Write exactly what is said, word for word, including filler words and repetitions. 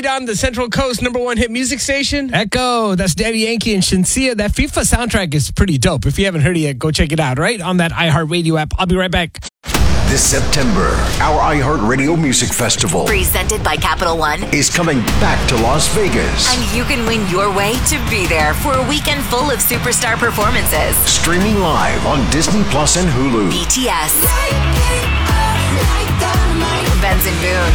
On the Central Coast number one hit music station. Echo, that's Daddy Yankee and Shinsia. That FIFA soundtrack is pretty dope. If you haven't heard it yet, go check it out, right? On that iHeartRadio app. I'll be right back. This September, our iHeartRadio Music Festival, presented by Capital One, is coming back to Las Vegas. And you can win your way to be there for a weekend full of superstar performances. Streaming live on Disney Plus and Hulu. B T S. Benson Boone.